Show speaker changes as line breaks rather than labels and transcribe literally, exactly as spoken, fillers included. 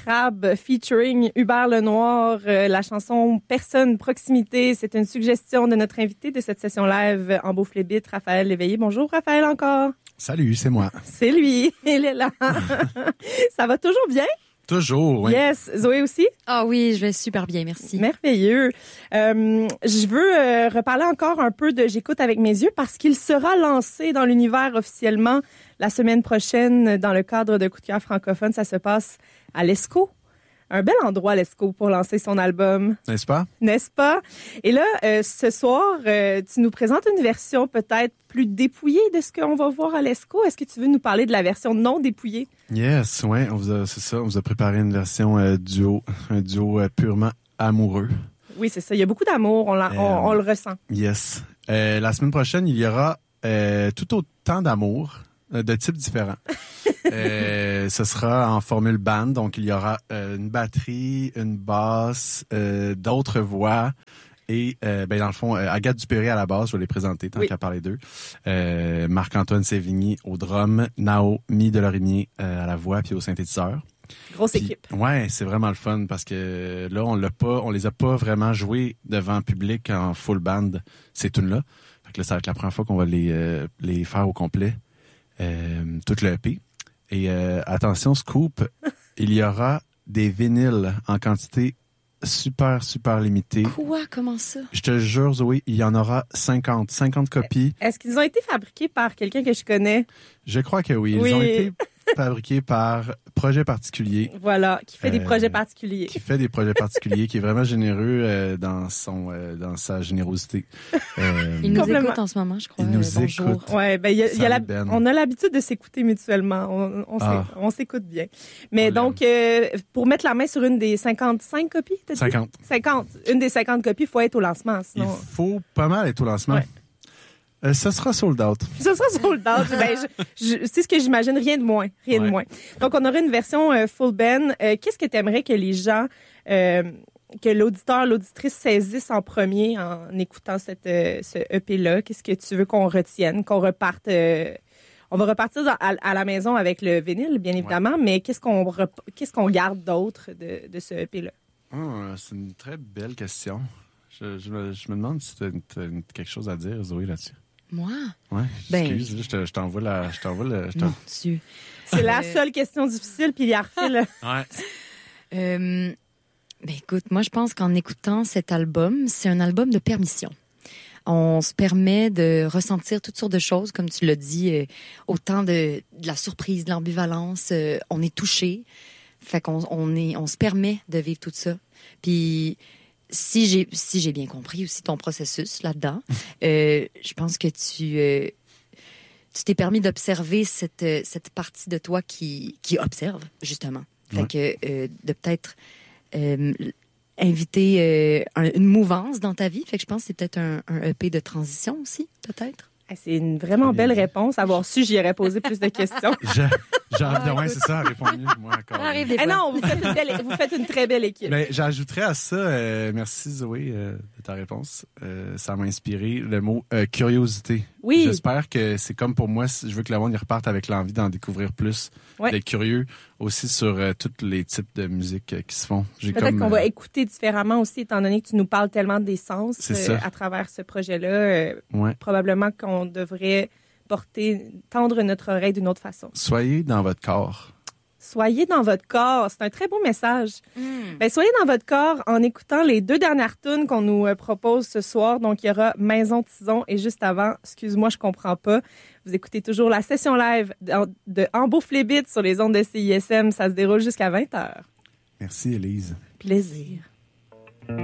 Crabe featuring Hubert Lenoir, euh, la chanson Personne Proximité. C'est une suggestion de notre invité de cette session live en Beauflébite, Raphaël Léveillé. Bonjour Raphaël encore.
Salut, c'est moi.
C'est lui, il est là. Ça va toujours bien?
Toujours, oui.
Yes. Zoé aussi?
Ah oui, je vais super bien, merci.
Merveilleux. Euh, je veux euh, reparler encore un peu de J'écoute avec mes yeux parce qu'il sera lancé dans l'univers officiellement la semaine prochaine dans le cadre de Coup de cœur francophone. Ça se passe à l'Esco. Un bel endroit, l'Esco, pour lancer son album.
N'est-ce pas?
N'est-ce pas? Et là, euh, ce soir, euh, tu nous présentes une version peut-être plus dépouillée de ce qu'on va voir à l'Esco. Est-ce que tu veux nous parler de la version non dépouillée?
Yes, ouais, on vous a, c'est ça, on vous a préparé une version euh, duo, un duo euh, purement amoureux.
Oui, c'est ça. Il y a beaucoup d'amour, on, l'a,
euh,
on, on le ressent.
Yes. Euh, la semaine prochaine, il y aura euh, tout autant d'amour, euh, de types différents. euh, ce sera en formule band, donc il y aura euh, une batterie, une basse, euh, d'autres voix. Et euh, ben dans le fond, euh, Agathe Dupéré à la base, je vais les présenter tant oui. qu'à parler d'eux. Euh, Marc-Antoine Sévigny au drum, Naomi Delorimier euh, à la voix puis au synthétiseur.
Grosse
puis,
équipe.
Ouais, c'est vraiment le fun parce que là on l'a pas, on les a pas vraiment joués devant public en full band ces tunes-là. Fait que là ça va être la première fois qu'on va les euh, les faire au complet, euh, tout le E P. Et euh, attention scoop, il y aura des vinyles en quantité super, super limité.
Quoi? Comment ça?
Je te jure, Zoé, il y en aura cinquante. cinquante copies.
Est-ce qu'ils ont été fabriqués par quelqu'un que je connais?
Je crois que oui. Ils
oui.
ont été fabriqués par Projet Particulier.
Voilà, qui fait
euh,
des projets particuliers.
Qui fait des projets particuliers, qui est vraiment généreux euh, dans son euh, dans sa générosité.
Euh, il nous écoute en ce moment, je crois.
Il nous
euh,
écoute.
Ouais, ben il y a, y a la,
Ben.
on a l'habitude de s'écouter mutuellement. On, on, ah. on s'écoute bien. Mais on donc, euh, pour mettre la main sur une des cinquante-cinq copies, t'as dit?
cinquante.
cinquante. Une des cinquante copies, il faut être au lancement. Sinon...
Il faut pas mal être au lancement.
Ouais.
Euh, ça sera sold out.
Ça sera sold out. ben, je, je, c'est ce que j'imagine, rien de moins. Rien ouais. de moins. Donc, on aura une version euh, full band. Euh, qu'est-ce que tu aimerais que les gens, euh, que l'auditeur, l'auditrice saisissent en premier en écoutant cette, euh, ce E P-là? Qu'est-ce que tu veux qu'on retienne, qu'on reparte... Euh, on va repartir à, à la maison avec le vinyle, bien évidemment, ouais. mais qu'est-ce qu'on, rep, qu'est-ce qu'on garde d'autre de, de ce E P-là?
Oh, c'est une très belle question. Je, je, me, je me demande si tu as quelque chose à dire, Zoé, là-dessus.
Moi?
Oui,
ben,
excuse, je, te, je t'envoie la... Je t'envoie le, je
Mon Dieu.
C'est la seule question difficile, puis il y a refait,
Ouais.
Euh, ben écoute, moi, je pense qu'en écoutant cet album, c'est un album de permission. On se permet de ressentir toutes sortes de choses, comme tu l'as dit, euh, autant de, de la surprise, de l'ambivalence, euh, on est touché. Fait qu'on on est, on se permet de vivre tout ça. Puis... Si j'ai si j'ai bien compris aussi ton processus là-dedans, euh, je pense que tu euh, tu t'es permis d'observer cette cette partie de toi qui qui observe justement. Fait ouais. que euh, de peut-être euh, inviter euh, un, une mouvance dans ta vie. Fait que je pense que c'est peut-être un, un E P de transition aussi, peut-être.
C'est une vraiment belle réponse. Avoir su, j'y aurais posé plus de questions.
Je, genre, ah, ouais, c'est ça, a répondu. Moi, encore.
Eh non, vous faites, une belle, vous faites une très belle équipe.
Ben, j'ajouterais à ça, euh, merci Zoé euh, de ta réponse. Euh, ça m'a inspiré le mot euh, curiosité.
Oui.
J'espère que c'est comme pour moi, je veux que le monde y reparte avec l'envie d'en découvrir plus, ouais. d'être curieux aussi sur euh, tous les types de musique euh, qui se font.
J'ai Peut-être comme, qu'on euh, va écouter différemment aussi, étant donné que tu nous parles tellement des sens
euh,
à travers ce projet-là. Euh,
ouais.
Probablement qu'on devrait porter, tendre notre oreille d'une autre façon.
Soyez dans votre corps.
Soyez dans votre corps. C'est un très beau message. Mm. Ben, soyez dans votre corps en écoutant les deux dernières tunes qu'on nous euh, propose ce soir. Donc, il y aura Maison Tison et juste avant, excuse-moi, je comprends pas. Vous écoutez toujours la session live de, de En Beauflébite sur les ondes de C I S M. Ça se déroule jusqu'à vingt heures.
Merci, Élise.
Plaisir.